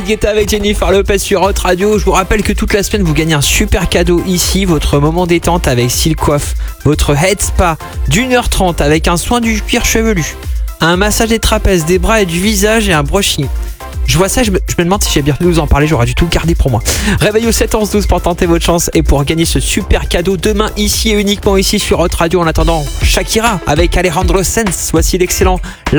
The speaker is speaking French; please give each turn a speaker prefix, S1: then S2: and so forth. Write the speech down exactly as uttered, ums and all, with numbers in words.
S1: David Guetta avec Jennifer Lopez sur Hot Radio. Je vous rappelle que toute la semaine vous gagnez un super cadeau ici, votre moment détente avec Silk Coiffe, votre head spa d'une heure trente avec un soin du cuir chevelu, un massage des trapèzes, des bras et du visage et un brushing. Je vois ça, je me, je me demande si j'ai bien dû vous en parler, j'aurais dû tout garder pour moi. Réveil au sept onze douze pour tenter votre chance et pour gagner ce super cadeau demain ici et uniquement ici sur Hot Radio. En attendant, Shakira avec Alejandro Sanz. Voici l'excellent Live.